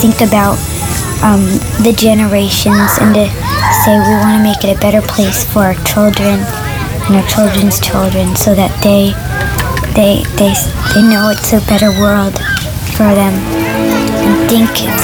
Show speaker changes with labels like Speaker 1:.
Speaker 1: think about the generations and to say we want to make it a better place for our children and our children's children, so that they know it's a better world for them, and think if